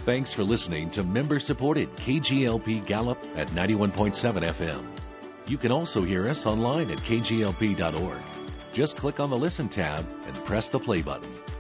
Thanks for listening to member-supported KGLP Gallup at 91.7 FM. You can also hear us online at kglp.org. Just click on the Listen tab and press the play button.